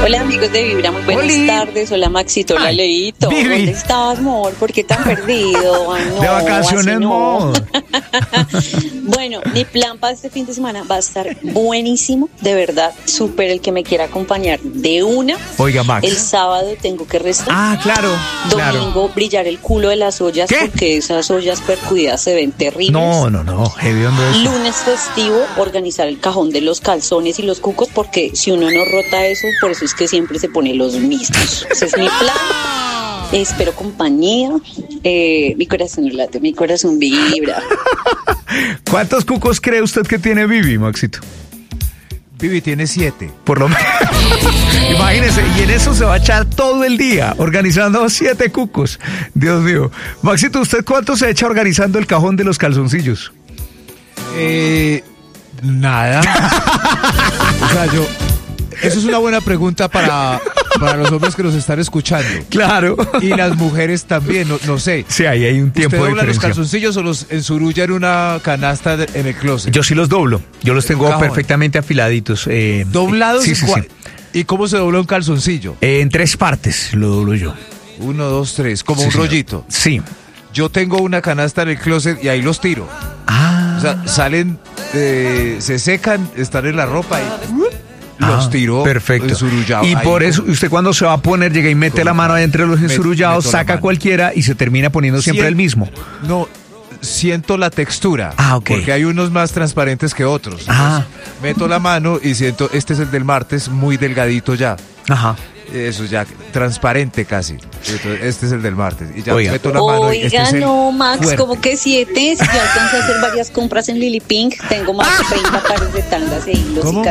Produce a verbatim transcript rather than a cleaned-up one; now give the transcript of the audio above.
Hola amigos de Vibra, muy buenas Oli. tardes. Hola Maxito, hola Ay, Leito. Vivi. ¿Dónde estabas, amor? ¿Por qué tan perdido? Ay, no, De vacaciones, así no. no. Bueno, mi plan para este fin de semana va a estar buenísimo, de verdad, súper el que me quiera acompañar de una. Oiga, Max. El sábado tengo que restar. Ah, claro, claro. Domingo brillar el culo de las ollas. ¿Qué? Porque esas ollas percudidas se ven terribles. No, no, no, heavy on eso. Lunes festivo, organizar el cajón de los calzones y los cucos, porque si uno no rota eso, por eso es que siempre se pone los mismos. Ese es mi plan. Espero compañía. Eh, mi corazón late, mi corazón vibra. ¿Cuántos cucos cree usted que tiene Vivi, Maxito? Vivi tiene siete. Por lo menos. Imagínese, y en eso se va a echar todo el día, organizando siete cucos. Dios mío. Maxito, ¿usted cuánto se echa organizando el cajón de los calzoncillos? Eh, nada. O sea, yo... Eso es una buena pregunta para, para los hombres que nos están escuchando. Claro. Y las mujeres también, no, no sé. Sí, ahí hay un tiempo ¿Usted de dobla los diferencia. calzoncillos o los ensurulla en una canasta de- en el closet? Yo sí los doblo. Yo los tengo Cajón. perfectamente afiladitos. Eh, ¿Doblados? Sí, sí, ¿Cuál- sí. ¿Y cómo se dobla un calzoncillo? Eh, en tres partes lo doblo yo. Uno, dos, tres, como Sí, un señor. rollito. Sí. Yo tengo una canasta en el closet y ahí los tiro. Ah. O sea, salen, eh, se secan, están en la ropa y Ah, los tiro perfecto. ensurullados. Y Ahí por con- eso, usted cuando se va a poner, llega y mete con- la mano adentro de los met- ensurullados, meto la saca mano. cualquiera y se termina poniendo siempre Sien- el mismo. No, siento la textura. Ah, ok. Porque hay unos más transparentes que otros. Ah. Entonces, meto la mano y siento, este es el del martes, muy delgadito ya. Ajá. Eso ya, transparente casi. Entonces, este es el del martes. Y ya Oiga. meto la mano y este Oiga, es el no, Max, fuerte. como que siete. Si yo alcancé a hacer varias compras en Lily Pink, tengo más de treinta pares de tangas e hilos y ¿Cómo?